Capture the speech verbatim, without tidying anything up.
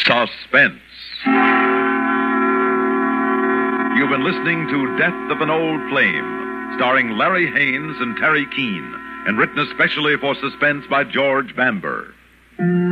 Suspense. You've been listening to Death of an Old Flame, starring Larry Haines and Terry Keane, and written especially for Suspense by George Bamber.